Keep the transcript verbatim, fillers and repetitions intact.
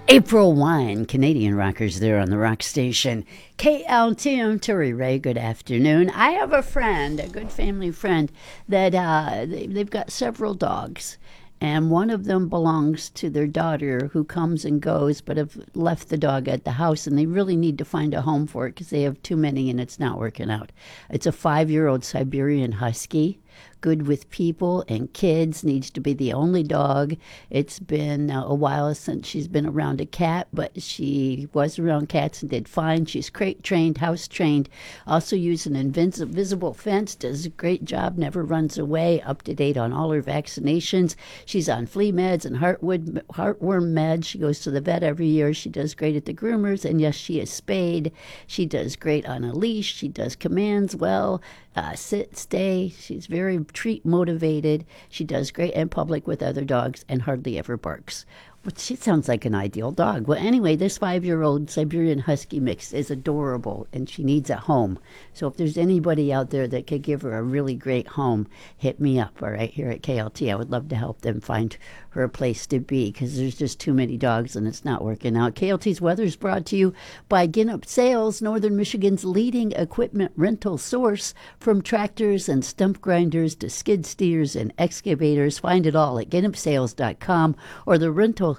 April Wine, Canadian rockers there on the rock station. K L T M, Terry Ray, good afternoon. I have a friend, a good family friend, that uh, they, they've got several dogs. And one of them belongs to their daughter who comes and goes, but have left the dog at the house, and they really need to find a home for it because they have too many and it's not working out. It's a five-year-old Siberian Husky, good with people and kids, needs to be the only dog. It's been uh, a while since she's been around a cat, but she was around cats and did fine. She's crate trained, house trained, also uses an invisible fence, does a great job, never runs away, up to date on all her vaccinations. She's on flea meds and heartwood, heartworm meds. She goes to the vet every year. She does great at the groomers, and yes, she is spayed. She does great on a leash. She does commands well. Uh, sit, stay. She's very treat motivated. She does great in public with other dogs and hardly ever barks. But she sounds like an ideal dog. Well, anyway, this five-year-old Siberian Husky mix is adorable, and she needs a home. So if there's anybody out there that could give her a really great home, hit me up, all right, here at K L T. I would love to help them find her a place to be because there's just too many dogs and it's not working out. K L T's weather is brought to you by Ginup Sales, Northern Michigan's leading equipment rental source. From tractors and stump grinders to skid steers and excavators, find it all at ginup sales dot com or the rental